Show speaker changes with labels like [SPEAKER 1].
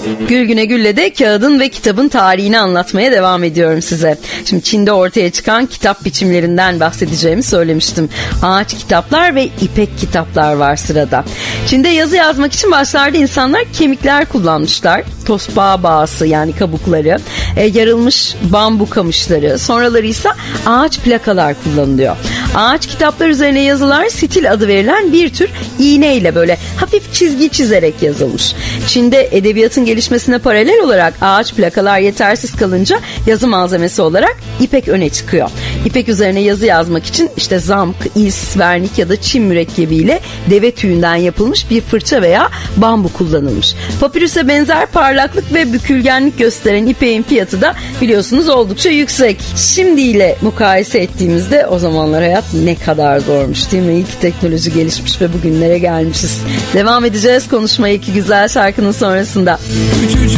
[SPEAKER 1] Gül Güne Gül'le de kağıdın ve kitabın tarihini anlatmaya devam ediyorum size. Şimdi Çin'de ortaya çıkan kitap biçimlerinden bahsedeceğimi söylemiştim. Ağaç kitaplar ve ipek kitaplar var sırada. Çin'de yazı yazmak için başlarda insanlar kemikler kullanmışlar. Tosbağa bağısı yani kabukları, yarılmış bambu kamışları, sonraları ise ağaç plakalar kullanılıyor. Ağaç kitaplar üzerine yazılar stil adı verilen bir tür iğneyle böyle hafif çizgi çizerek yazılmış. Çin'de edebiyatın gelişmesine paralel olarak ağaç plakalar yetersiz kalınca yazı malzemesi olarak ipek öne çıkıyor. İpek üzerine yazı yazmak için işte zamk, is, vernik ya da çim mürekkebiyle deve tüyünden yapılmış bir fırça veya bambu kullanılmış. Papirüse benzer parlaklık ve bükülgenlik gösteren ipeğin fiyatı da biliyorsunuz oldukça yüksek. Şimdiyle mukayese ettiğimizde o zamanlar hayat ne kadar zormuş değil mi? İyi ki teknoloji gelişmiş ve bugünlere gelmişiz. Devam edeceğiz konuşmaya iki güzel şarkının sonrasında. Küçücük